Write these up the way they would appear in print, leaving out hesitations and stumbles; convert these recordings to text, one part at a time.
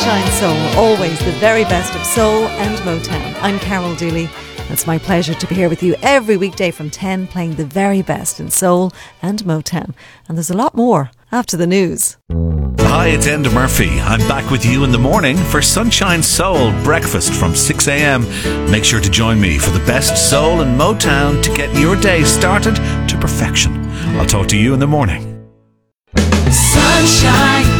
Sunshine Soul, always the very best of soul and Motown. I'm Carol Dooley. It's my pleasure to be here with you every weekday from 10, playing the very best in soul and Motown. And there's a lot more after the news. Hi, it's Enda Murphy. I'm back with you in the morning for Sunshine Soul breakfast from 6 a.m. Make sure to join me for the best soul and Motown to get your day started to perfection. I'll talk to you in the morning. Sunshine.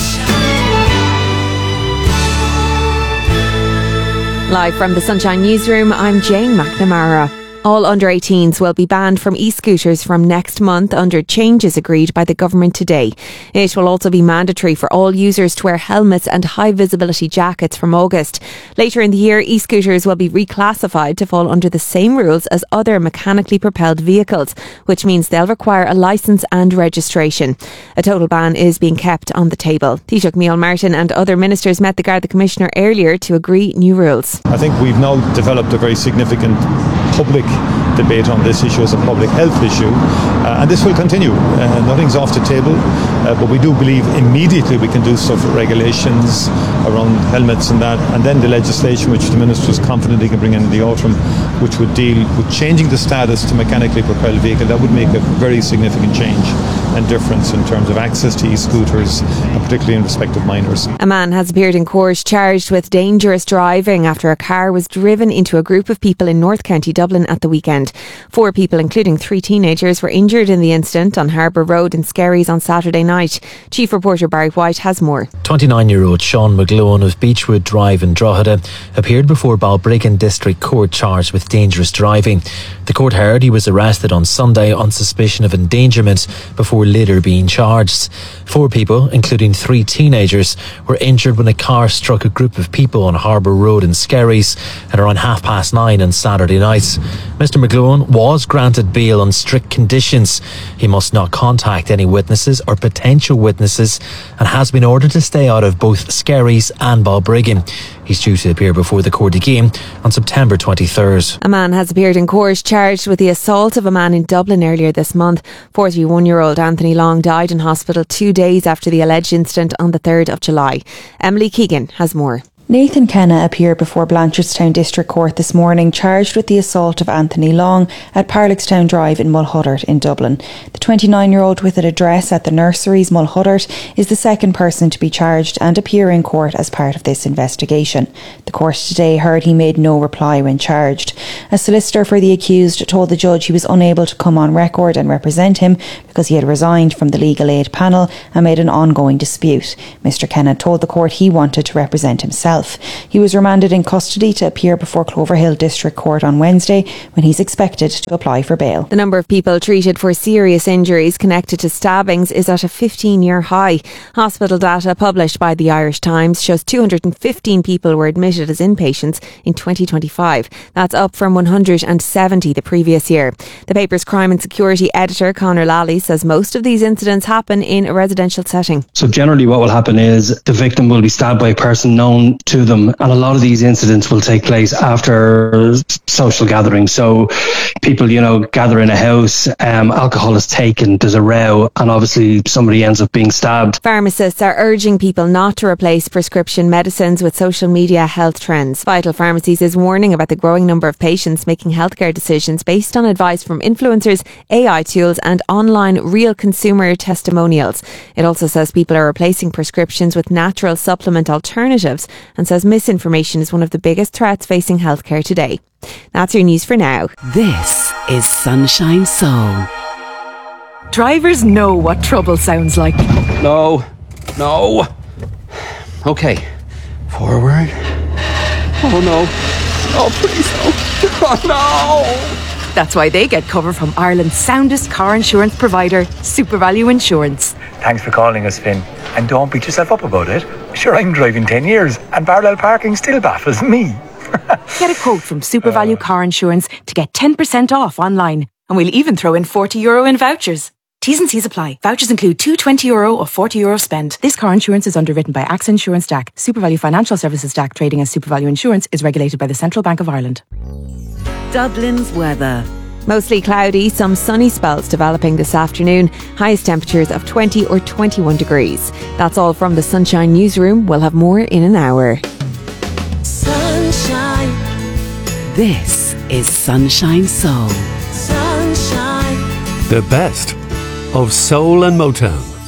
Live from the Sunshine Newsroom, I'm Jane McNamara. All under 18s will be banned from e-scooters from next month under changes agreed by the government today. It will also be mandatory for all users to wear helmets and high visibility jackets from August. Later in the year, e-scooters will be reclassified to fall under the same rules as other mechanically propelled vehicles, which means they'll require a licence and registration. A total ban is being kept on the table. Taoiseach Micheál Martin and other ministers met the Garda Commissioner earlier to agree new rules. I think we've now developed a very significant public debate on this issue as a public health issue, and this will continue. Nothing's off the table, but we do believe immediately we can do stuff with regulations around helmets and that, and then the legislation which the Minister is confident he can bring in the autumn, which would deal with changing the status to mechanically propelled vehicle. That would make a very significant change and difference in terms of access to e-scooters, and particularly in respect of minors. A man has appeared in court charged with dangerous driving after a car was driven into a group of people in North County Dublin at the weekend. 4 people, including 3 teenagers, were injured in the incident on Harbour Road in Skerries on Saturday night. Chief reporter Barry White has more. 29-year-old Sean McGlowan of Beechwood Drive in Drogheda appeared before Balbriggan District Court charged with dangerous driving. The court heard he was arrested on Sunday on suspicion of endangerment before later being charged. 4 people, including 3 teenagers, were injured when a car struck a group of people on Harbour Road in Skerries at around 9:30 on Saturday night. Mr McGlowan was granted bail on strict conditions. He must not contact any witnesses or potential witnesses and has been ordered to stay out of both Skerries and Balbriggan. He's due to appear before the court again on September 23rd. A man has appeared in court charged with the assault of a man in Dublin earlier this month. 41-year-old Anthony Long died in hospital 2 days after the alleged incident on the 3rd of July. Emily Keegan has more. Nathan Kenna appeared before Blanchardstown District Court this morning charged with the assault of Anthony Long at Parlickstown Drive in Mulhuddart in Dublin. The 29-year-old with an address at the Nurseries Mulhuddart is the second person to be charged and appear in court as part of this investigation. The court today heard he made no reply when charged. A solicitor for the accused told the judge he was unable to come on record and represent him because he had resigned from the legal aid panel amid an ongoing dispute. Mr Kenna told the court he wanted to represent himself. He was remanded in custody to appear before Cloverhill District Court on Wednesday when he's expected to apply for bail. The number of people treated for serious injuries connected to stabbings is at a 15-year high. Hospital data published by the Irish Times shows 215 people were admitted as inpatients in 2025. That's up from 170 the previous year. The paper's crime and security editor Conor Lally says most of these incidents happen in a residential setting. So generally what will happen is the victim will be stabbed by a person known to them, and a lot of these incidents will take place after social gatherings. So people, gather in a house, alcohol is taken, there's a row, and obviously somebody ends up being stabbed. Pharmacists are urging people not to replace prescription medicines with social media health trends. Vital Pharmacies is warning about the growing number of patients making healthcare decisions based on advice from influencers, AI tools and online real consumer testimonials. It also says people are replacing prescriptions with natural supplement alternatives and says misinformation is one of the biggest threats facing healthcare today. That's your news for now. This is Sunshine Soul. Drivers know what trouble sounds like. No. Okay. Forward. Oh no. Oh please no. Oh no. That's why they get cover from Ireland's soundest car insurance provider, SuperValu Insurance. Thanks for calling us, Finn. And don't beat yourself up about it. Sure, I'm driving 10 years and parallel parking still baffles me. Get a quote from SuperValu Car Insurance to get 10% off online. And we'll even throw in €40 in vouchers. T's and C's apply. Vouchers include two €20 or €40 spent. This car insurance is underwritten by AXA Insurance DAC. SuperValu Financial Services DAC trading as SuperValu Insurance is regulated by the Central Bank of Ireland. Dublin's weather. Mostly cloudy, some sunny spells developing this afternoon. Highest temperatures of 20 or 21 degrees. That's all from the Sunshine Newsroom. We'll have more in an hour. Sunshine. This is Sunshine Soul. Sunshine. The best of soul and Motown.